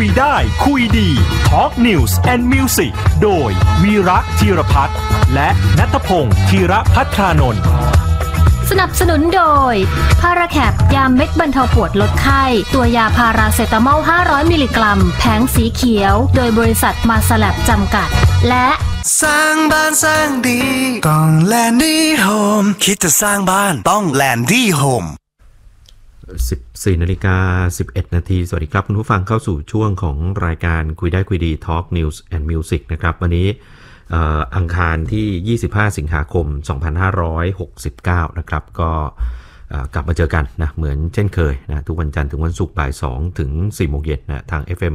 ยได้คุยดี Talk News and Music โดยวีระธีรพัฒน์และณัฐพงศ์ธีรภัทรานนท์สนับสนุนโดยพาราแคปยาเม็ดบรรเทาปวดลดไข้ตัวยาพาราเซตามอล500มิลลิกรัมแผงสีเขียวโดยบริษัทมาสแลบจำกัดและสร้างบ้านสร้างดีต้องแลนดี้โฮมคิดจะสร้างบ้านต้องแลนดี้โฮม 14:11 น.สวัสดีครับคุณผู้ฟังเข้าสู่ช่วงของรายการคุยได้คุยดี Talk News and Music นะครับวันนี้อังคารที่25สิงหาคม2569นะครับก็กลับมาเจอกันนะเหมือนเช่นเคยนะทุกวันจันทร์ถึงวันศุกร์บ่าย 2 ถึง 4 โมงเย็นนะทาง FM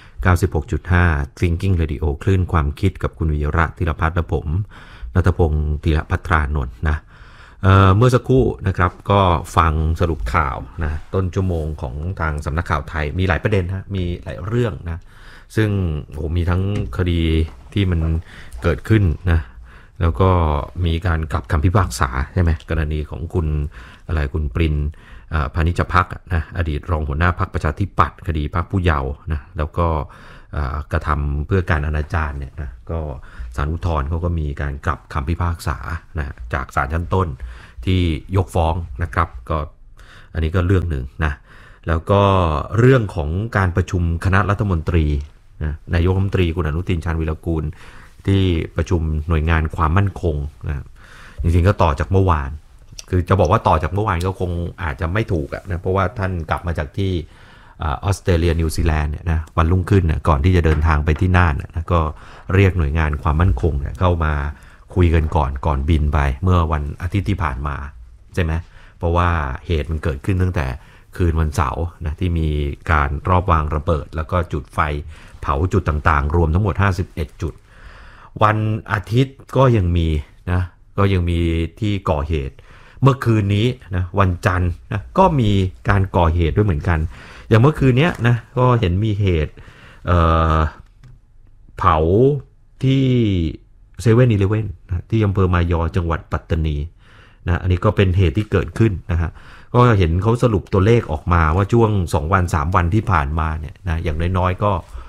96.5 Thinking Radio คลื่นความคิดกับคุณวีระธีรพัฒน์และผมณัฐพงศ์ธีรภัทรานนท์นะเมื่อสักครู่นะครับก็ฟังสรุปข่าวนะต้นชั่วโมงของทางสำนักข่าวไทยมีหลายประเด็นฮะมีหลายเรื่องนะซึ่งมีทั้งคดีที่มันเกิดขึ้นนะแล้วก็มีการกลับคำพิพากษาใช่ไหมกรณีของคุณปรินพานิชภักดิ์นะอดีตรองหัวหน้าพรรคประชาธิปัตย์คดีพรรคผู้เยาว์นะแล้วก็กระทำเพื่อการอนาจารเนี่ยนะก็ศาลอุทธรณ์เขาก็มีการกลับคำพิพากษานะจากศาลชั้นต้นที่ยกฟ้องนะครับก็อันนี้ก็เรื่องหนึ่งนะแล้วก็เรื่องของการประชุมคณะรัฐมนตรีนะนายกรัฐมนตรีคุณอนุทินชาญวิรากูลที่ประชุมหน่วยงานความมั่นคงนะจริงๆก็ต่อจากเมื่อวานคือจะบอกว่าต่อจากเมื่อวานก็คงอาจจะไม่ถูกนะเพราะว่าท่านกลับมาจากที่ออสเตรเลียนิวซีแลนด์เนี่ยนะวันรุ่งขึ้นนะก่อนที่จะเดินทางไปที่น่านนะก็เรียกหน่วยงานความมั่นคงเนี่ยเข้ามาคุยกันก่อนบินไปเมื่อวันอาทิตย์ที่ผ่านมาใช่ไหมเพราะว่าเหตุมันเกิดขึ้นตั้งแต่คืนวันเสาร์นะที่มีการรอบวางระเบิดแล้วก็จุดไฟเผาจุดต่างๆรวมทั้งหมด51จุดวันอาทิตย์ก็ยังมีนะก็ยังมีที่ก่อเหตุเมื่อคืนนี้นะวันจันทร์นะก็มีการก่อเหตุด้วยเหมือนกันอย่างเมื่อคืนนี้นะก็เห็นมีเหตุเผาที่เซเว่นอีเลฟเว่นที่อำเภอมายอจังหวัดปัตตานีนะอันนี้ก็เป็นเหตุที่เกิดขึ้นนะฮะก็เห็นเขาสรุปตัวเลขออกมาว่าช่วง2วัน3วันที่ผ่านมาเนี่ยนะอย่างน้อยๆก็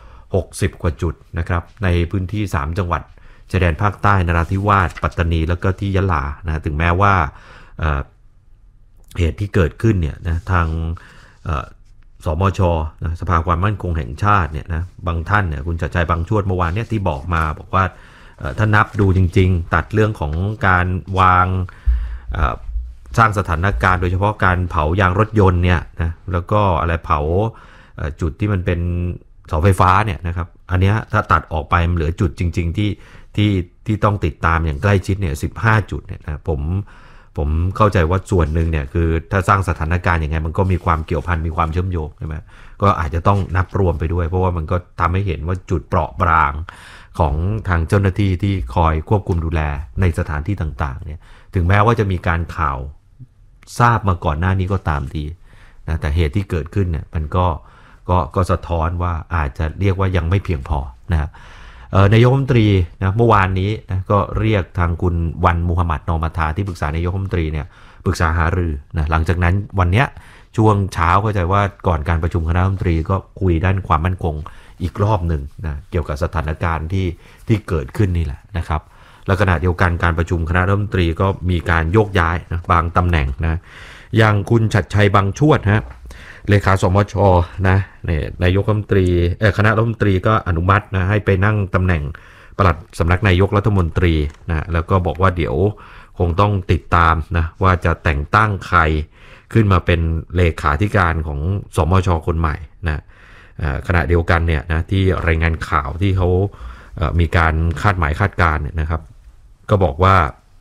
60กว่าจุดนะครับในพื้นที่3จังหวัดชายแดนภาคใต้นราธิวาสปัตตานีแล้วก็ที่ยะลานะถึงแม้ว่าเหตุที่เกิดขึ้นเนี่ยนะทางสมช.นะสภาความมั่นคงแห่งชาติเนี่ยนะบางท่านเนี่ยคุณชัดชัยบางชวดเมื่อวานเนี่ยที่บอกว่าถ้านับดูจริงๆตัดเรื่องของการวางสร้างสถานการณ์โดยเฉพาะการเผายางรถยนต์เนี่ยนะแล้วก็อะไรเผาจุดที่มันเป็นเสาไฟฟ้าเนี่ยนะครับอันนี้ถ้าตัดออกไปมันเหลือจุดจริงๆที่ต้องติดตามอย่างใกล้ชิดเนี่ย15จุดเนี่ยนะผมเข้าใจว่าส่วนหนึ่งเนี่ยคือถ้าสร้างสถานการณ์ยังไงมันก็มีความเกี่ยวพันมีความเชื่อมโยงใช่ไหมก็อาจจะต้องนับรวมไปด้วยเพราะว่ามันก็ทำให้เห็นว่าจุดเปราะบางของทางเจ้าหน้าที่ที่คอยควบคุมดูแลในสถานที่ต่างๆเนี่ยถึงแม้ว่าจะมีการข่าวทราบมาก่อนหน้านี้ก็ตามทีนะแต่เหตุที่เกิดขึ้นเนี่ยมันก็สะท้อนว่าอาจจะเรียกว่ายังไม่เพียงพอนะนายกรัฐมนตรีนะเมื่อวานนี้นะก็เรียกทางคุณวันมูฮัมหมัดนอมัทาที่ปรึกษานายกรัฐมนตรีเนี่ยปรึกษาหารือนะหลังจากนั้นวันเนี้ยช่วงเช้าเข้าใจว่าก่อนการประชุมคณะรัฐมนตรีก็คุยด้านความมั่นคงอีกรอบหนึ่งนะเกี่ยวกับสถานการณ์ที่เกิดขึ้นนี่แหละนะครับและขณะเดียวกันการประชุมคณะรัฐมนตรีก็มีการโยกย้ายนะบางตำแหน่งนะอย่างคุณชัดชัยบางชวดฮะเลขาสมช.นะเนี่ยนายกรัฐมนตรีคณะรัฐมนตรีก็อนุมัตินะให้ไปนั่งตำแหน่งปลัดสำนักนายกรัฐมนตรีนะแล้วก็บอกว่าเดี๋ยวคงต้องติดตามนะว่าจะแต่งตั้งใครขึ้นมาเป็นเลขาธิการของสมช.คนใหม่นะขณะเดียวกันเนี่ยนะที่รายงานข่าวที่เขามีการคาดหมายคาดการณ์เนี่ยนะครับก็บอกว่า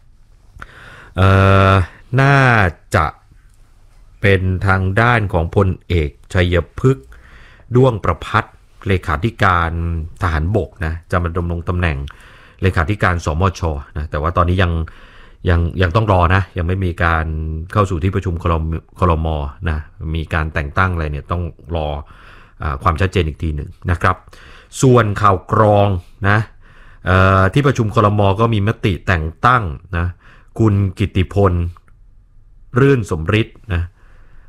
น่าจะเป็นทางด้านของพลเอกชัยพฤกษ์ด้วงประภัสเลขาธิการทหารบกนะจะมาดำรงตำแหน่งเลขาธิการสมช.นะแต่ว่าตอนนี้ยังต้องรอนะยังไม่มีการเข้าสู่ที่ประชุมครม.นะมีการแต่งตั้งอะไรเนี่ยต้องรอความชัดเจนอีกทีหนึ่งนะครับส่วนข่าวกรองนะที่ประชุมครม.ก็มีมติแต่งตั้งนะคุณกิตติพลรื่นสมฤทธิ์นะ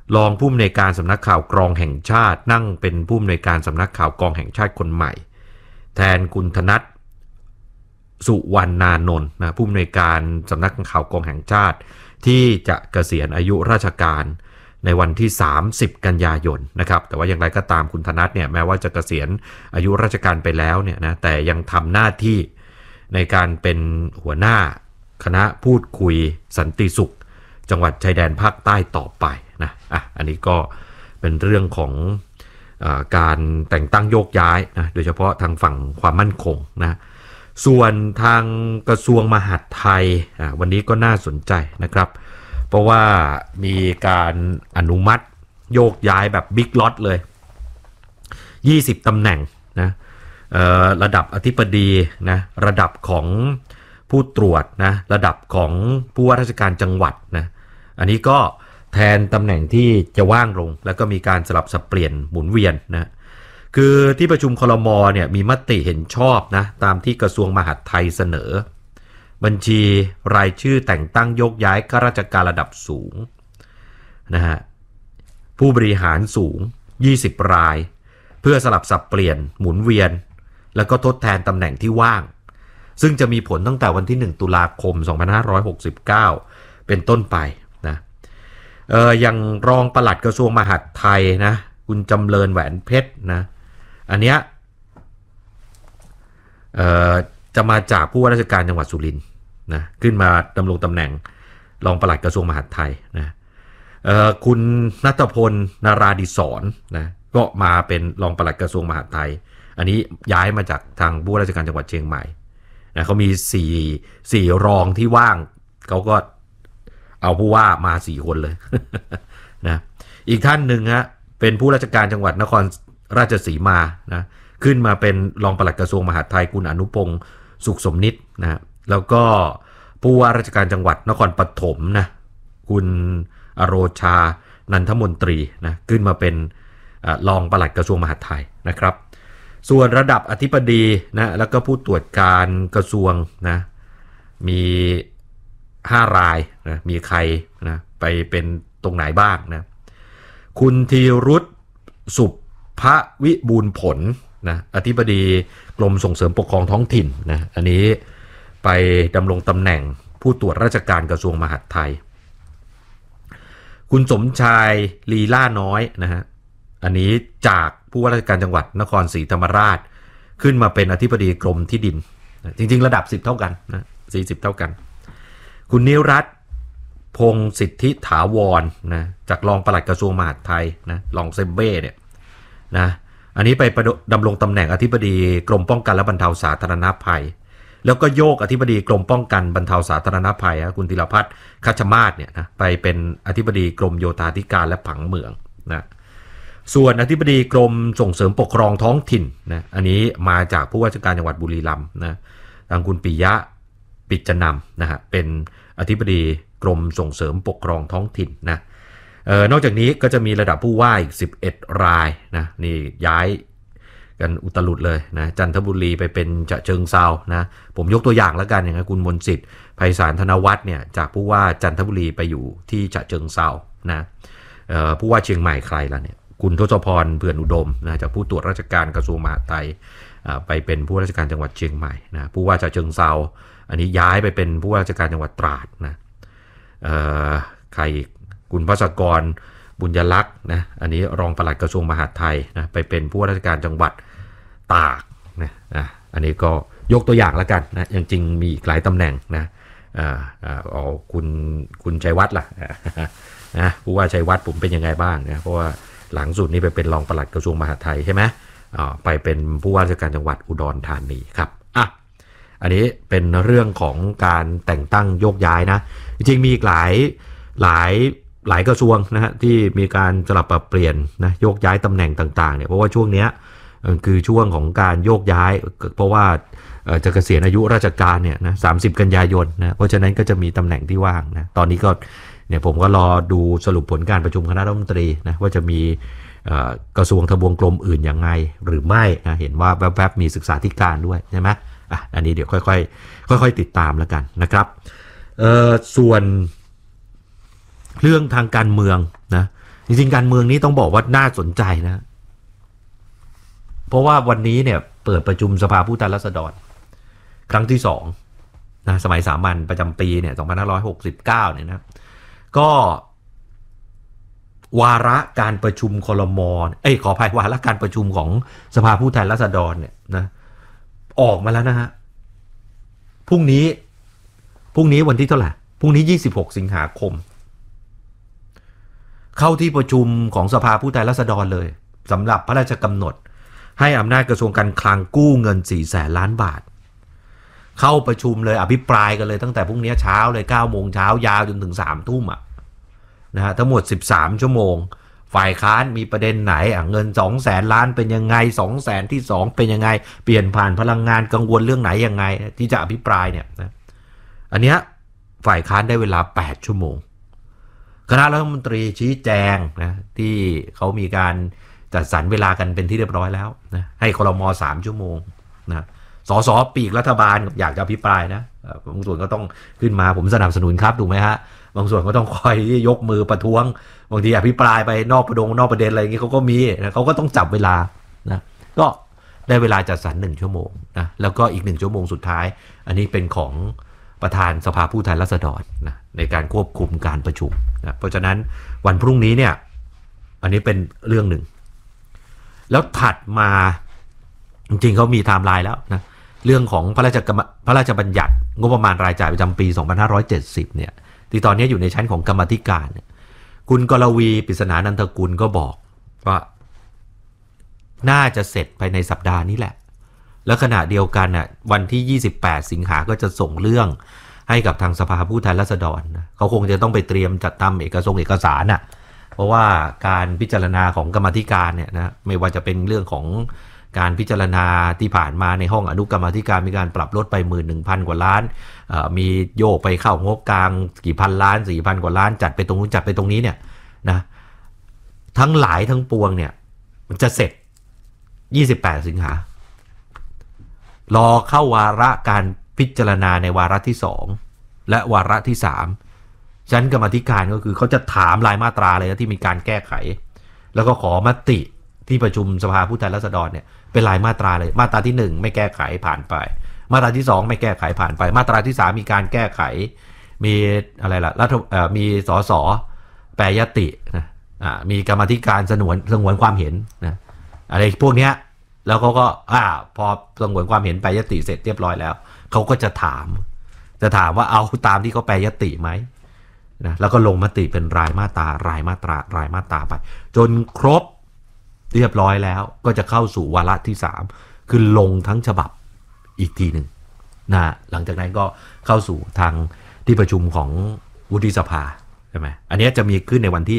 รองผู้อำนวยการสำนักข่าวกรองแห่งชาตินั่งเป็นผู้อำนวยการสำนักข่าวกรองแห่งชาติคนใหม่แทนคุณธนัทสุวรรณานนท์นะผู้อำนวยการสำนักข่าวกรองแห่งชาติที่จะเกษียณอายุราชการในวันที่30กันยายนนะครับแต่ว่าอย่างไรก็ตามคุณธนัทเนี่ยแม้ว่าจะเกษียณอายุราชการไปแล้วเนี่ยนะแต่ยังทำหน้าที่ในการเป็นหัวหน้าคณะพูดคุยสันติสุขจังหวัดชายแดนภาคใต้ต่อไปนะอันนี้ก็เป็นเรื่องของการแต่งตั้งโยกย้ายนะโดยเฉพาะทางฝั่งความมั่นคงนะส่วนทางกระทรวงมหาดไทยวันนี้ก็น่าสนใจนะครับเพราะว่ามีการอนุมัติโยกย้ายแบบบิ๊กล็อตเลย20ตำแหน่งนะระดับอธิบดีนะระดับของผู้ตรวจนะระดับของผู้ว่าราชการจังหวัดนะอันนี้ก็แทนตำแหน่งที่จะว่างลงแล้วก็มีการสลับสับเปลี่ยนหมุนเวียนนะคือที่ประชุมครม.เนี่ยมีมติเห็นชอบนะตามที่กระทรวงมหาดไทยเสนอบัญชีรายชื่อแต่งตั้งโยกย้ายข้าราชการระดับสูงนะฮะผู้บริหารสูง20รายเพื่อสลับสับเปลี่ยนหมุนเวียนแล้วก็ทดแทนตำแหน่งที่ว่างซึ่งจะมีผลตั้งแต่วันที่1ตุลาคม2569เป็นต้นไปนะอย่างรองปลัดกระทรวงมหาดไทยนะคุณจำเริญแหวนเพชรนะอันเนี้ยจะมาจากผู้ว่าราชการจังหวัดสุรินทร์นะขึ้นมาดำรงตำแหน่งรองปลัดกระทรวงมหาดไทยนะคุณณัฐพลนาราดิศรนะก็มาเป็นรองปลัดกระทรวงมหาดไทยอันนี้ย้ายมาจากทางผู้ว่าราชการจังหวัดเชียงใหม่นะเขามี4รองที่ว่างเขาก็เอาผู้ว่ามา4คนเลย นะอีกท่านหนึ่งฮะเป็นผู้ราชการจังหวัดนครราชสีมานะขึ้นมาเป็นรองปลัดกระทรวงมหาดไทยคุณอนุพงศ์สุขสมนิตนะแล้วก็ผู้ว่าราชการจังหวัดนครปฐมนะคุณอโรชานันทมนตรีนะขึ้นมาเป็นรองปลัดกระทรวงมหาดไทยนะครับส่วนระดับอธิบดีนะแล้วก็ผู้ตรวจการกระทรวงนะมี5รายนะมีใครนะไปเป็นตรงไหนบ้างนะคุณธีรุธสุภวิบูลย์ผลนะอธิบดีกรมส่งเสริมปกครองท้องถิ่นนะอันนี้ไปดำรงตำแหน่งผู้ตรวจราชการกระทรวงมหาดไทยคุณสมชายลีล่าน้อยนะฮะอันนี้จากผู้ว่าราชการจังหวัดนครศรีธรรมราชขึ้นมาเป็นอธิบดีกรมที่ดินนะจริงๆระดับ10เท่ากันนะ40เท่ากันคุณนิรัตน์พงศ์สิทธิถาวรนะจากรองปลัดกระทรวงมหาดไทยนะรองเซมเบ้เนี่ยนะอันนี้ไปดำรงตำแหน่งอธิบดีกรมป้องกันและบรรเทาสาธารณภัยแล้วก็โยกอธิบดีกรมป้องกันบรรเทาสาธารณภัยคุณธีรพัฒน์คัชมาศเนี่ยนะไปเป็นอธิบดีกรมโยธาธิการและผังเมืองนะส่วนอธิบดีกรมส่งเสริมปกครองท้องถิ่นนะอันนี้มาจากผู้ว่าราชการจังหวัดบุรีรัมย์นะทางคุณปิยะปิจจนำนะฮะเป็นอธิบดีกรมส่งเสริมปกครองท้องถิ่นนะนอกจากนี้ก็จะมีระดับผู้ว่าอีก11รายนะนี่ย้ายกันอุตลุดเลยนะจันทบุรีไปเป็นฉะเชิงเทรานะผมยกตัวอย่างแล้วกันอย่างคุณมนต์สิทธิ์ไพศาลธนวัฒน์เนี่ยจากผู้ว่าจันทบุรีไปอยู่ที่ฉะเชิงเทรานะผู้ว่าเชียงใหม่ใครล่ะเนี่ยคุณทศพรเผื่อนอุดมนะจากผู้ตรวจราชการกระทรวงมหาดไทยไปเป็นผู้ว่าราชการจังหวัดเชียงใหม่นะผู้ว่าฉะเชิงเทราอันนี้ย้ายไปเป็นผู้ว่าราชการจังหวัดตราดนะใครคุณภัสกรบุญยลักษณ์นะอันนี้รองปลัดกระทรวงมหาดไทยนะไปเป็นผู้ว่าราชการจังหวัดตากนะอันนี้ก็ยกตัวอย่างแล้วกันนะจริงๆมีอีกหลายตำแหน่งนะคุณชัยวัฒน์ล่ะนะผู้ว่าชัยวัฒน์ผมเป็นยังไงบ้างนะเพราะว่าหลังสุดนี้ไปเป็นรองปลัดกระทรวงมหาดไทยใช่ไหมไปเป็นผู้ว่าราชการจังหวัดอุดรธานีครับอันนี้เป็นเรื่องของการแต่งตั้งโยกย้ายนะจริงๆมีอีกหลายกระทรวงนะฮะที่มีการสลับปรับเปลี่ยนนะโยกย้ายตำแหน่งต่างๆเนี่ยเพราะว่าช่วงนี้คือช่วงของการโยกย้ายเพราะว่าจะเกษียณอายุราชการเนี่ยนะ30กันยายนนะเพราะฉะนั้นก็จะมีตำแหน่งที่ว่างนะตอนนี้ก็เนี่ยผมก็รอดูสรุปผลการประชุมคณะรัฐมนตรีนะว่าจะมีกระทรวงทบวงกรมอื่นยังไงหรือไม่นะเห็นว่าแวบๆมีศึกษาธิการด้วยใช่ไหมอันนี้เดี๋ยวค่อยติดตามแล้วกันนะครับส่วนเรื่องทางการเมืองนะจริงๆการเมืองนี้ต้องบอกว่าน่าสนใจนะเพราะว่าวันนี้เนี่ยเปิดประชุมสภาผู้แทนราษฎรครั้งที่2นะสมัยสามัญประจำปีเนี่ย2569เนี่ยนะก็วาระการประชุมครม.ขออภัยวาระการประชุมของสภาผู้แทนราษฎรเนี่ยนะออกมาแล้วนะฮะพรุ่งนี้วันที่เท่าไหร่พรุ่งนี้26สิงหาคมเข้าที่ประชุมของสภาผู้แทนราษฎรเลยสำหรับพระราชกำหนดให้อำนาจกระทรวงการคลังกู้เงิน 400,000 ล้านบาทเข้าประชุมเลยอภิปรายกันเลยตั้งแต่พรุ่งนี้เช้าเลย9 โมงเช้ายาวจนถึง3 ทุ่มนะฮะทั้งหมด13 ชั่วโมงฝ่ายค้านมีประเด็นไหนเงิน 200,000 ล้านเป็นยังไง 200,000 ที่2เป็นยังไงเปลี่ยนผ่านพลังงานกังวลเรื่องไหนยังไงที่จะอภิปรายเนี่ยนะอันเนี้ยฝ่ายค้านได้เวลา8 ชั่วโมงคณะรัฐมนตรีชี้แจงนะที่เขามีการจัดสรรเวลากันเป็นที่เรียบร้อยแล้วนะให้ครม. 3 ชั่วโมงนะสสปีกรัฐบาลอยากจะอภิปรายนะบางส่วนก็ต้องขึ้นมาผมสนับสนุนครับถูกไหมฮะบางส่วนก็ต้องคอยยกมือประท้วงบางทีอภิปรายไปนอกประเด็นอะไรอย่างงี้เขาก็มีนะเขาก็ต้องจับเวลานะก็ได้เวลาจัดสรร1 ชั่วโมงนะแล้วก็อีก1 ชั่วโมงสุดท้ายอันนี้เป็นของประธานสภาผู้แทนราษฎรนะในการควบคุมการประชุมนะเพราะฉะนั้นวันพรุ่งนี้เนี่ยอันนี้เป็นเรื่องหนึ่งแล้วถัดมาจริงๆเขามีไทม์ไลน์แล้วนะเรื่องของพระราชบัญญัติงบประมาณรายจ่ายประจำปี2570เนี่ยที่ตอนนี้อยู่ในชั้นของกรรมาธิการเนี่ยคุณกรวีปริศนานันทกุลก็บอกว่าน่าจะเสร็จภายในสัปดาห์นี้แหละแล้วขณะเดียวกันวันที่28สิงหาก็จะส่งเรื่องให้กับทางสภาผู้แทนราษฎรนะเขาคงจะต้องไปเตรียมจัดทำเอกสารเพราะว่าการพิจารณาของกรรมาธิการเนี่ยนะไม่ว่าจะเป็นเรื่องของการพิจารณาที่ผ่านมาในห้องอนุกรรมาธิการมีการปรับลดไป 11,000 กว่าล้านมีโยกไปเข้างบกลางกี่พันล้าน 4,000 กว่าล้านจัดไปตรงนู้นจัดไปตรงนี้เนี่ยนะทั้งหลายทั้งปวงเนี่ยมันจะเสร็จ28สิงหารอเข้าวาระการพิจารณาในวาระที่2และวาระที่3ชั้นกรรมาธิการก็คือเขาจะถามรายมาตราเลยที่มีการแก้ไขแล้วก็ขอมติที่ประชุมสภาผู้แทนราษฎรเนี่ยเป็นรายมาตราเลยมาตราที่1ไม่แก้ไขผ่านไปมาตราที่2ไม่แก้ไขผ่านไปมาตราที่3มีการแก้ไขมีอะไรล่ะมีสสแปรยตินะมีกรรมาธิการสงวนความเห็นนะอะไรพวกเนี้ยแล้วเขาก็พอสงวนความเห็นแปรยติเสร็จเรียบร้อยแล้วเขาก็จะถามว่าเอาตามที่เขาแปรยติไหมนะแล้วก็ลงมติเป็นรายมาตราไปจนครบเรียบร้อยแล้วก็จะเข้าสู่วาระที่3คือลงทั้งฉบับอีกทีหนึ่งนะหลังจากนั้นก็เข้าสู่ทางที่ประชุมของวุฒิสภาใช่ไหมอันนี้จะมีขึ้นในวันที่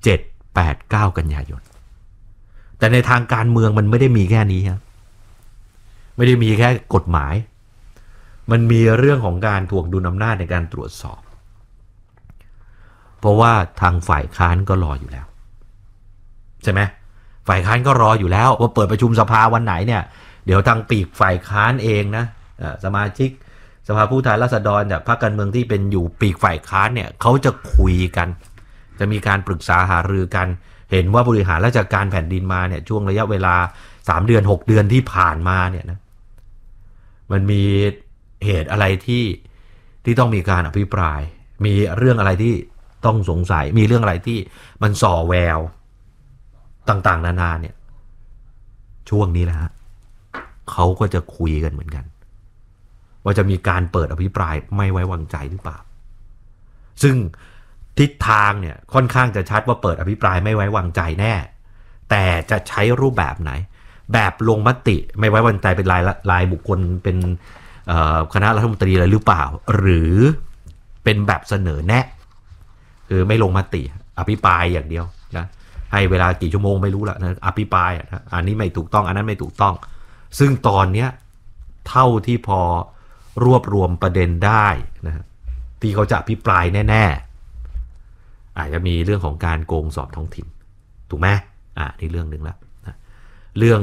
7, 8, 9 กันยายนแต่ในทางการเมืองมันไม่ได้มีแค่นี้ครับไม่ได้มีแค่กฎหมายมันมีเรื่องของการถ่วงดุลอำนาจในการตรวจสอบเพราะว่าทางฝ่ายค้านก็รออยู่แล้วใช่ไหมฝ่ายค้านก็รออยู่แล้วว่าเปิดประชุมสภาวันไหนเนี่ยเดี๋ยวทางปีกฝ่ายค้านเองนะสมาชิกสภาผู้แทนราษฎรพรรคการเมืองที่เป็นอยู่ปีกฝ่ายค้านเนี่ยเขาจะคุยกันจะมีการปรึกษาหารือกันเห็นว่าบริหารราชการแผ่นดินมาเนี่ยช่วงระยะเวลา3 เดือน 6 เดือนที่ผ่านมาเนี่ยนะมันมีเหตุอะไรที่ต้องมีการอภิปรายมีเรื่องอะไรที่ต้องสงสัยมีเรื่องอะไรที่มันส่อแววต่างๆนานาเนี่ยช่วงนี้แหละฮะเขาก็จะคุยกันเหมือนกันว่าจะมีการเปิดอภิปรายไม่ไว้วางใจหรือเปล่าซึ่งทิศทางเนี่ยค่อนข้างจะชัดว่าเปิดอภิปรายไม่ไว้วางใจแน่แต่จะใช้รูปแบบไหนแบบลงมติไม่ไว้วางใจเป็นรายบุคคลเป็นคณะรัฐมนตรีอะไรหรือเปล่าหรือเป็นแบบเสนอแนะคือไม่ลงมติอภิปรายอย่างเดียวนะให้เวลากี่ชั่วโมงไม่รู้ละนะอภิปรายนะอันนี้ไม่ถูกต้องอันนั้นไม่ถูกต้องซึ่งตอนเนี้ยเท่าที่พอรวบรวมประเด็นได้นะที่เขาจะอภิปรายแน่ๆอาจจะมีเรื่องของการโกงสอบท้องถิ่นถูกไหมนี่เรื่องหนึ่งแล้วนะเรื่อง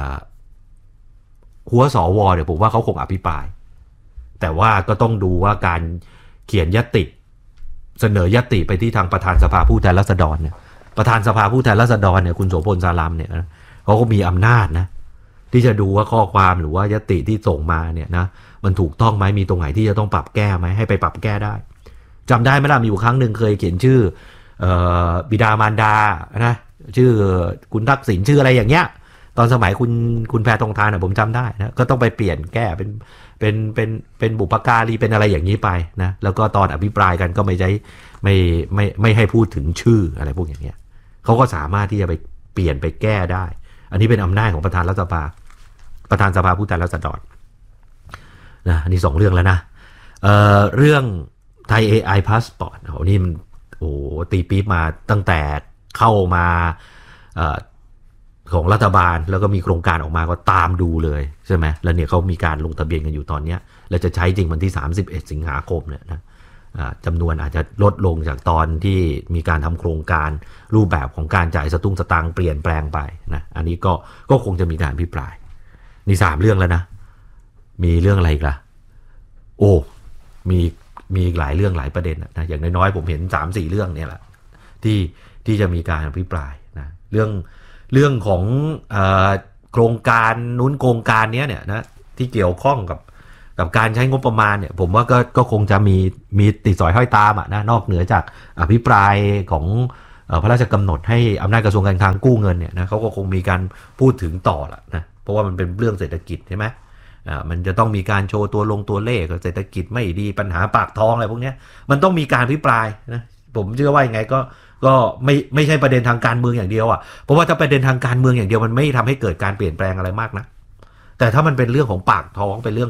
หัวสวเดี๋ยวผมว่าเขาคงอภิปรายแต่ว่าก็ต้องดูว่าการเขียนยติเสนอยติไปที่ทางประธานสภาผู้แทนราษฎรเนี่ยประธานสภาผู้แทนราษฎรเนี่ยคุณโสพลสารัมเนี่ยนะเขาก็มีอำนาจนะที่จะดูว่าข้อความหรือว่ายติที่ส่งมาเนี่ยนะมันถูกต้องไหมมีตรงไหนที่จะต้องปรับแก้ไหมให้ไปปรับแก้ได้จำได้ไหมล่ะมีอยู่ครั้งหนึ่งเคยเขียนชื่อบิดามารดานะชื่อคุณทักษิณชื่ออะไรอย่างเงี้ยตอนสมัยคุณแพทองธารผมจำได้นะก็ต้องไปเปลี่ยนแก้เป็นบุพการีเป็นอะไรอย่างนี้ไปนะแล้วก็ตอนอภิปรายกันก็ไม่ใช้ไม่ให้พูดถึงชื่ออะไรพวกอย่างเงี้ยเขาก็สามารถที่จะไปเปลี่ยนไปแก้ได้อันนี้เป็นอำนาจของประธานรัฐสภาประธานสภาผู้แทนราษฎรนะอันนี้2เรื่องแล้วนะเรื่องไทย AI Passport นี่มันตีปี๊บมาตั้งแต่เข้ามาของรัฐบาลแล้วก็มีโครงการออกมาก็ตามดูเลยใช่ไหมแล้วเนี่ยเขามีการลงทะเบียนกันอยู่ตอนนี้แล้วจะใช้จริงวันที่31สิงหาคมเนี่ยนะจำนวนอาจจะลดลงจากตอนที่มีการทำโครงการรูปแบบของการจ่ายสตุ้งสตางค์เปลี่ยนแปลงไปนะอันนี้ก็คงจะมีการอภิปรายนี่3เรื่องแล้วนะมีเรื่องอะไรอีกล่ะมีหลายเรื่องหลายประเด็นนะอย่างน้อยๆผมเห็น 3-4 เรื่องเนี่ยแหละที่จะมีการอภิปรายนะเรื่องของโครงการนู้นโครงการนี้เนี่ยนะที่เกี่ยวข้องกับการใช้งบประมาณเนี่ยผมว่าก็คงจะมีติดสอยห้อยตามนะนอกเหนือจากอภิปรายของพระราชกำหนดให้อำนาจกระทรวงการคลังกู้เงินเนี่ยนะเขาก็คงมีการพูดถึงต่อละนะเพราะว่ามันเป็นเรื่องเศรษฐกิจใช่ไหมมันจะต้องมีการโชว์ตัวเลขเศรษฐกิจไม่ดีปัญหาปากท้องอะไรพวกนี้มันต้องมีการอภิปรายนะผมเชื่อว่ายังไงก็ไม่ใช่ประเด็นทางการเมืองอย่างเดียวเพราะว่าถ้าประเด็นทางการเมืองอย่างเดียวมันไม่ทำให้เกิดการเปลี่ยนแปลงอะไรมากนะแต่ถ้ามันเป็นเรื่องของปากท้องเป็นเรื่อง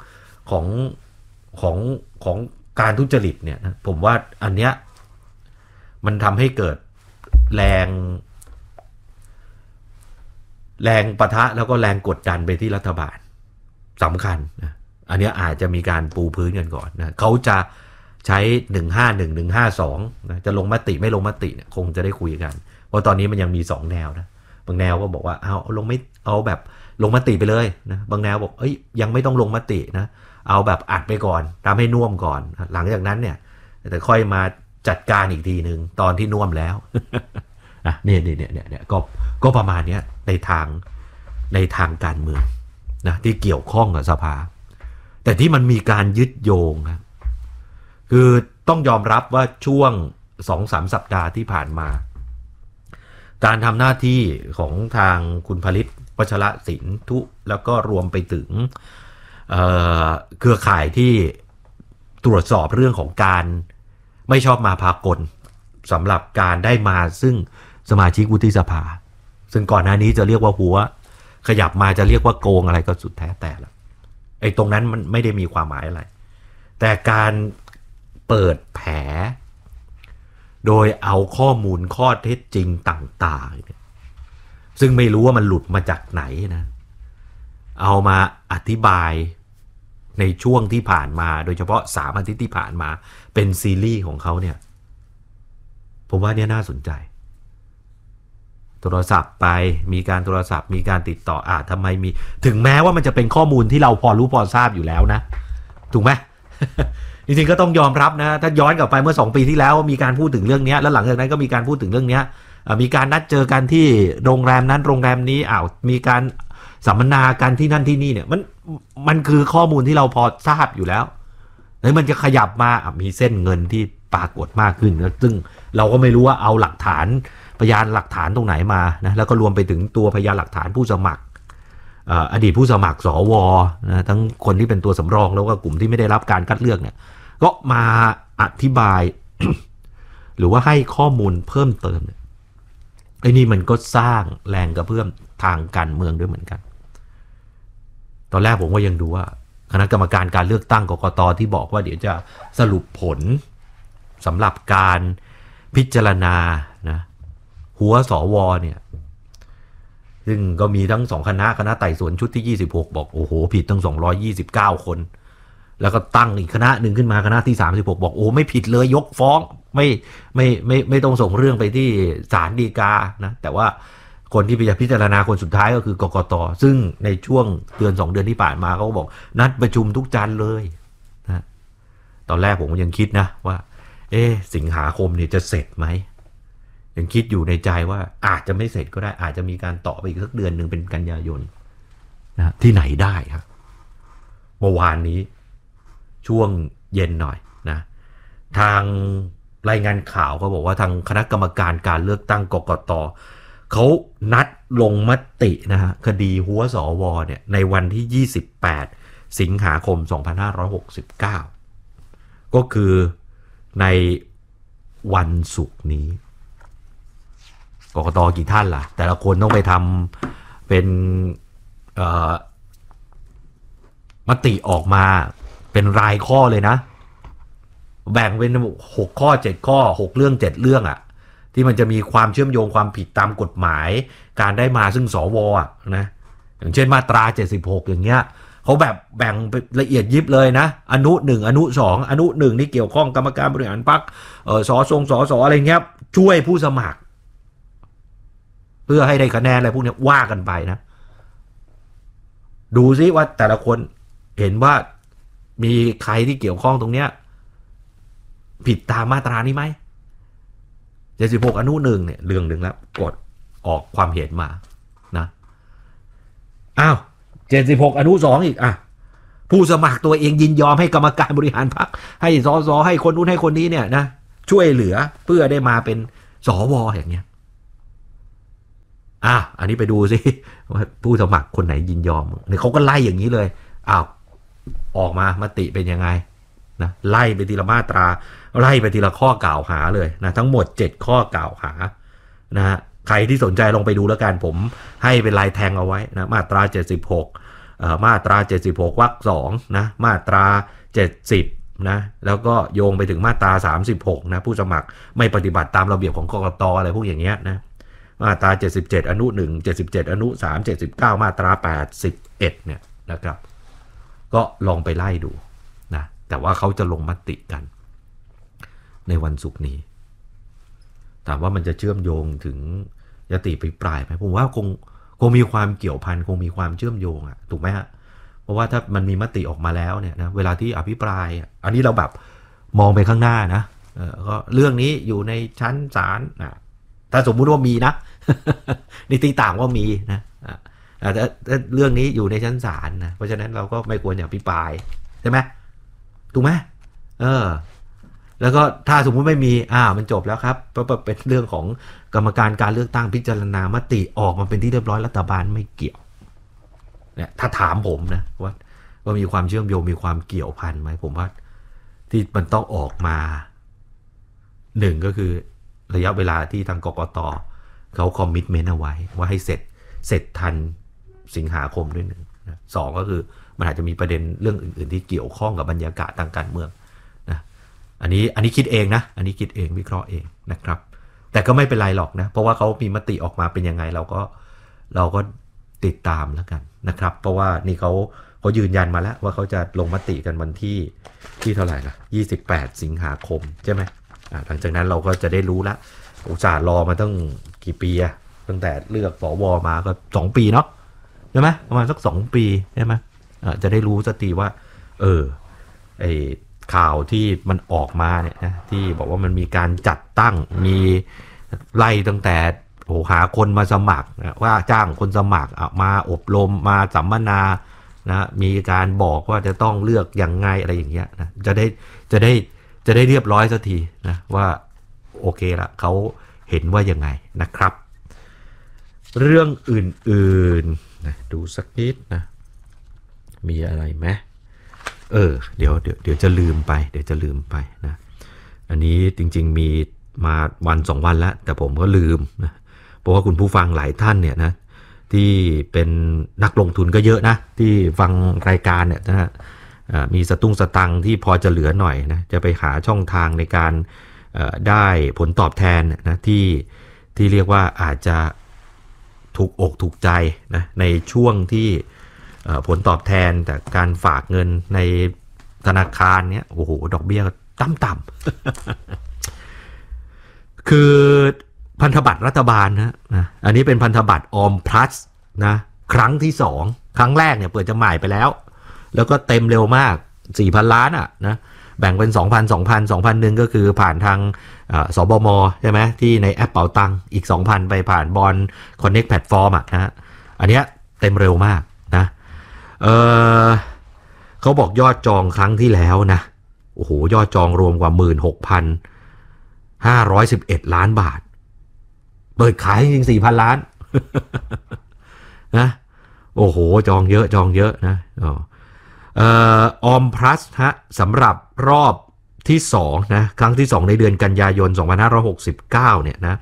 ของการทุจริตเนี่ยนะผมว่าอันเนี้ยมันทำให้เกิดแรงปะทะแล้วก็แรงกดดันไปที่รัฐบาลสำคัญนะอันนี้อาจจะมีการปูพื้นกันก่อนนะเขาจะใช้151 152นะจะลงมติไม่ลงมติเนี่ยคงจะได้คุยกันเพราะตอนนี้มันยังมี2แนวนะบางแนวก็บอกว่าเอาแบบลงมติไปเลยนะบางแนวบอกยังไม่ต้องลงมตินะเอาแบบอัดไปก่อนทำให้น่วมก่อนหลังจากนั้นเนี่ยแต่ค่อยมาจัดการอีกทีนึงตอนที่น่วมแล้ว เนี่ยก็ประมาณนี้ในทางการเมืองนะที่เกี่ยวข้องกับสภาแต่ที่มันมีการยึดโยงครับคือต้องยอมรับว่าช่วง 2-3 สัปดาห์ที่ผ่านมาการทำหน้าที่ของทางคุณผลิตวชรศิลทุแล้วก็รวมไปถึงเครือข่ายที่ตรวจสอบเรื่องของการไม่ชอบมาพากลสำหรับการได้มาซึ่งสมาชิกวุฒิสภาซึ่งก่อนหน้านี้จะเรียกว่าหัวขยับมาจะเรียกว่าโกงอะไรก็สุดแท้แต่ละตรงนั้นมันไม่ได้มีความหมายอะไรแต่การเปิดแผลโดยเอาข้อมูลข้อเท็จจริงต่างๆซึ่งไม่รู้ว่ามันหลุดมาจากไหนนะเอามาอธิบายในช่วงที่ผ่านมาโดยเฉพาะ3 อาทิตย์ที่ผ่านมาเป็นซีรีส์ของเขาเนี่ยผมว่าเนี่ยน่าสนใจโทรศัพท์ไปมีการโทรศัพท์มีการติดต่อทำไมมีถึงแม้ว่ามันจะเป็นข้อมูลที่เราพอรู้พอทราบอยู่แล้วนะถูกไหม จริงๆก็ต้องยอมรับนะถ้าย้อนกลับไปเมื่อ2 ปีที่แล้วมีการพูดถึงเรื่องนี้แล้วหลังจากนั้นก็มีการพูดถึงเรื่องนี้มีการนัดเจอกันที่โรงแรมนั้นโรงแรมนี้มีการสัมมนากันที่นั่นที่นี่เนี่ยมันคือข้อมูลที่เราพอทราบอยู่แล้วแล้วมันจะขยับมามีเส้นเงินที่ปรากฏมากขึ้นนะซึ่งเราก็ไม่รู้ว่าเอาหลักฐานพยานหลักฐานตรงไหนมานะแล้วก็รวมไปถึงตัวพยานหลักฐานผู้สมัครอดีตผู้สมัครสวนะทั้งคนที่เป็นตัวสำรองแล้วก็กลุ่มที่ไม่ได้รับการคัดเลือกเนี่ยก็มาอธิบาย หรือว่าให้ข้อมูลเพิ่มเติมเนี่ยนี่มันก็สร้างแรงกระเพื่อมทางการเมืองด้วยเหมือนกันตอนแรกผมก็ยังดูว่าคณะกรรมการการเลือกตั้งกกต.ที่บอกว่าเดี๋ยวจะสรุปผลสำหรับการพิจารณานะหัวสวเนี่ยซึ่งก็มีทั้ง2 คณะไต่สวนชุดที่26บอกโอ้โหผิดทั้ง229 คนแล้วก็ตั้งอีกคณะหนึ่งขึ้นมาคณะที่36บอกโอ้ไม่ผิดเลยยกฟ้องไม่ต้องส่งเรื่องไปที่ศาลฎีกานะแต่ว่าคนที่จะพิจารณาคนสุดท้ายก็คือกกต.ซึ่งในช่วงเดือน2 เดือนที่ผ่านมาเขาบอกนัดประชุมทุกจันทร์เลยนะตอนแรกผมยังคิดนะว่าสิงหาคมเนี่ยจะเสร็จไหมยังคิดอยู่ในใจว่าอาจจะไม่เสร็จก็ได้อาจจะมีการต่อไปอีกสักเดือนหนึ่งเป็นกันยายนนะที่ไหนได้ครับเมื่อวานนี้ช่วงเย็นหน่อยนะทางรายงานข่าวเขาบอกว่าทางคณะกรรมการการเลือกตั้งกกต.เขานัดลงมตินะฮะคดีหัวสวเนี่ยในวันที่28สิงหาคม2569ก็คือในวันศุกร์นี้กกต.กี่ท่านล่ะแต่ละคนต้องไปทำเป็นมติออกมาเป็นรายข้อเลยนะแบ่งเป็น6ข้อ7ข้อ6เรื่อง7เรื่องอ่ะที่มันจะมีความเชื่อมโยงความผิดตามกฎหมายการได้มาซึ่งสวอ่ะนะอย่างเช่นมาตรา76อย่างเงี้ยเขาแบบแบ่งละเอียดยิบเลยนะอนุ1อนุ2อนุ1นี่เกี่ยวข้องกรรมการบริหารพรรคสสอะไรเงี้ยช่วยผู้สมัครเพื่อให้ได้คะแนนอะไรพวกนี้ว่ากันไปนะดูซิว่าแต่ละคนเห็นว่ามีใครที่เกี่ยวข้องตรงเนี้ยผิดตามมาตรานี้ไหม76อนุ1เนี่ยเรื่องหนึ่งแล้วกดออกความเห็นมานะอ้าว76อนุ2อีกอ่ะผู้สมัครตัวเองยินยอมให้กรรมการบริหารพรรคให้สสให้คนนู้นให้คนนี้เนี่ยนะช่วยเหลือเพื่อได้มาเป็นสวอย่างเงี้ยอันนี้ไปดูสิว่าผู้สมัครคนไหนยินยอมเนี่ยเขาก็ไล่อย่างนี้เลยออกมามติเป็นยังไงนะไล่ไปทีละมาตราไล่ไปทีละข้อกล่าวหาเลยนะทั้งหมด7ข้อกล่าวหานะฮะใครที่สนใจลองไปดูแล้วกันผมให้เป็นลายแทงเอาไว้นะมาตรา76มาตรา76วรรค2นะมาตรา70นะแล้วก็โยงไปถึงมาตรา36นะผู้สมัครไม่ปฏิบัติตามระเบียบของกกต.อะไรพวกอย่างเงี้ยนะมาตรา77อนุ1 77อนุ3 79มาตรา81เนี่ยนะครับก็ลองไปไล่ดูนะแต่ว่าเขาจะลงมติกันในวันศุกร์นี้ถามว่ามันจะเชื่อมโยงถึงยติอภิปรายไหมผมว่าคงมีความเกี่ยวพันคงมีความเชื่อมโยงถูกไหมฮะเพราะว่าถ้ามันมีมติออกมาแล้วเนี่ยนะเวลาที่อภิปรายอันนี้เราแบบมองไปข้างหน้านะก็เรื่องนี้อยู่ในชั้นศาลถ้าสมมุติว่ามีนะ นี่ตีต่างว่ามีนะแต่เรื่องนี้อยู่ในชั้นศาลนะเพราะฉะนั้นเราก็ไม่ควรอภิปรายใช่ไหมถูกไหมแล้วก็ถ้าสมมุติไม่มีมันจบแล้วครับเพราะเป็นเรื่องของกรรมการการเลือกตั้งพิจารณามติออกมาเป็นที่เรียบร้อยรัฐบาลไม่เกี่ยวเนี่ยถ้าถามผมนะว่ามีความเชื่อมโยงมีความเกี่ยวพันไหมผมว่าที่มันต้องออกมา1ก็คือระยะเวลาที่ทางกกต.เขาคอมมิตเมนต์เอาไว้ว่าให้เสร็จทันสิงหาคมด้วยนะ2ก็คือมันอาจจะมีประเด็นเรื่องอื่นๆที่เกี่ยวข้องกับบรรยากาศทางการเมืองนะอันนี้คิดเองนะอันนี้คิดเองวิเคราะห์เองนะครับแต่ก็ไม่เป็นไรหรอกนะเพราะว่าเขามีมติออกมาเป็นยังไงเราก็ติดตามแล้วกันนะครับเพราะว่านี่เขายืนยันมาแล้วว่าเขาจะลงมติกันวันที่เท่าไหร่ล่ะ28สิงหาคมใช่ไหมหลังจากนั้นเราก็จะได้รู้แล้วอุตส่าห์รอมาตั้งกี่ปีตั้งแต่เลือกสวมาก็2ปีเนาะใช่ไหมประมาณสัก2ปีใช่ไหมจะได้รู้สักทีว่าไอข่าวที่มันออกมาเนี่ยนะที่บอกว่ามันมีการจัดตั้งมีไล่ตั้งแต่หาคนมาสมัครนะว่าจ้างคนสมัครมาอบรมมาสัมมนานะมีการบอกว่าจะต้องเลือกอย่างไงอะไรอย่างเงี้ยนะจะได้เรียบร้อยสักทีนะว่าโอเคละเขาเห็นว่ายังไงนะครับเรื่องอื่นๆนะดูสักนิดนะมีอะไรไหมเดี๋ยวจะลืมไปนะอันนี้จริงๆมีมาวัน2วันแล้วแต่ผมก็ลืมนะเพราะว่าคุณผู้ฟังหลายท่านเนี่ยนะที่เป็นนักลงทุนก็เยอะนะที่ฟังรายการเนี่ยนะมีสตังค์ที่พอจะเหลือหน่อยนะจะไปหาช่องทางในการได้ผลตอบแทนนะที่เรียกว่าอาจจะถูกอกถูกใจนะในช่วงที่ผลตอบแทนแต่การฝากเงินในธนาคารเนี้ยโอ้โหดอกเบี้ยต่ำคือพันธบัตรรัฐบาลนะอันนี้เป็นพันธบัตรออมพลัสนะครั้งที่2ครั้งแรกเนี่ยเปิดจำหน่ายไปแล้วก็เต็มเร็วมาก 4,000 ล้านนะแบ่งเป็น 2,000 ก็คือผ่านทางสบมใช่ไหมที่ในแอปเป๋าตังค์อีก 2,000 ไปผ่านบอลคอนเน็กแพลตฟอร์มนะฮะอันเนี้ยเต็มเร็วมากนะเขาบอกยอดจองครั้งที่แล้วนะโอ้โหยอดจองรวมกว่า 16,511 ล้านบาทเปิดขายจริง 4,000 ล้าน นะโอ้โหจองเยอะนะออมพลัสฮะสำหรับรอบที่2นะครั้งที่2ในเดือนกันยายน2569เนี่ยนะ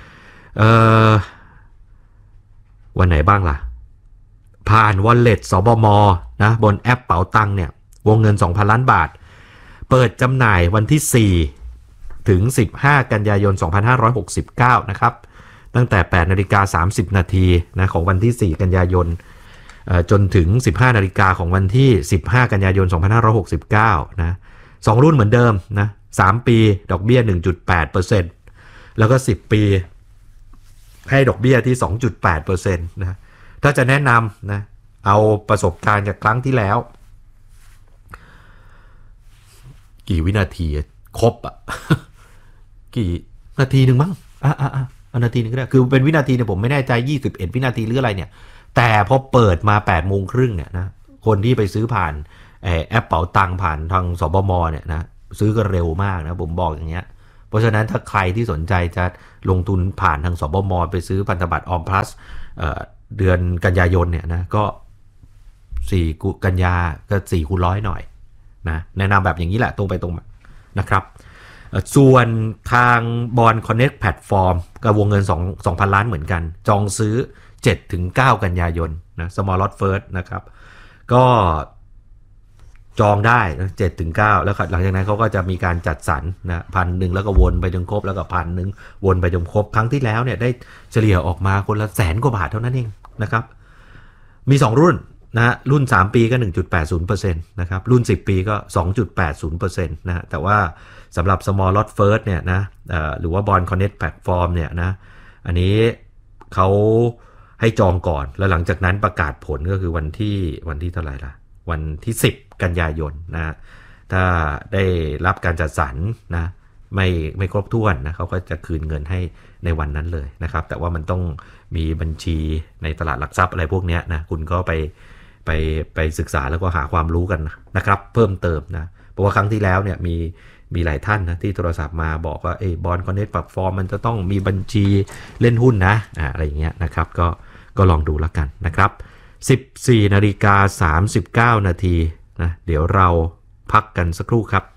วันไหนบ้างล่ะผ่าน Wallet สบมนะบนแอปเป๋าตังค์เนี่ยวงเงิน 2,000 ล้านบาทเปิดจำหน่ายวันที่4ถึง15กันยายน2569นะครับตั้งแต่ 8:30 น.นะของวันที่4กันยายนจนถึง 15 นาฬิกาของวันที่15กันยายน2569นะ2รุ่นเหมือนเดิมนะ3ปีดอกเบี้ย 1.8% แล้วก็10ปีให้ดอกเบี้ยที่ 2.8% นะถ้าจะแนะนำนะเอาประสบการณ์จากครั้งที่แล้วกี่วินาทีครบอ่ะ กี่นาทีนึงมั้งเอานาทีนึงก็ได้คือเป็นวินาทีเนี่ยผมไม่แน่ใจ21วินาทีหรืออะไรเนี่ยแต่พอเปิดมา 8:30 น.เนี่ยนะคนที่ไปซื้อผ่านแอปเป๋าตังค์ผ่านทางสบมเนี่ยนะซื้อก็เร็วมากนะผมบอกอย่างเงี้ยเพราะฉะนั้นถ้าใครที่สนใจจะลงทุนผ่านทางสบมไปซื้อพันธบัตรออมพลัสเดือนกันยายนเนี่ยนะก็4กันยาก็4คูณ100หน่อยนะแนะนำแบบอย่างนี้แหละตรงไปตรงมานะครับส่วนทางบอลคอนเน็กแพลตฟอร์มกับวงเงิน 2,000 ล้านเหมือนกันจองซื้อ 7-9 กันยายนนะ Small Lot First นะครับก็จองได้นะ 7-9 แล้วหลังจากนั้นเขาก็จะมีการจัดสรรนะ 1,000 แล้วก็วนไปจนครบแล้วก็ 1,000 วนไปจนครบครั้งที่แล้วเนี่ยได้เฉลี่ยออกมาคนละ100,000 กว่าบาทเท่านั้นเองนะครับมี2รุ่นนะรุ่น3ปีก็ 1.80% นะครับรุ่น10ปีก็ 2.80% นะแต่ว่าสำหรับ Small Lot First เนี่ยนะหรือว่า Bond Connect Platform เนี่ยนะอันนี้เขาให้จองก่อนแล้วหลังจากนั้นประกาศผลก็คือวันที่เท่าไหร่ล่ะวันที่10กันยายนนะถ้าได้รับการจัดสรรนะไม่ครบถ้วนนะเขาก็จะคืนเงินให้ในวันนั้นเลยนะครับแต่ว่ามันต้องมีบัญชีในตลาดหลักทรัพย์อะไรพวกนี้นะคุณก็ไปศึกษาแล้วก็หาความรู้กันนะครับเพิ่มเติมนะเพราะว่าครั้งที่แล้วเนี่ยมีหลายท่านนะที่โทรศัพท์มาบอกว่าบอนด์คอนเน็กต์แพลตฟอร์มมันจะต้องมีบัญชีเล่นหุ้นนะอะไรอย่างเงี้ยนะครับก็ลองดูแล้วกันนะครับ 14:39 นาทีนะเดี๋ยวเราพักกันสักครู่ครับ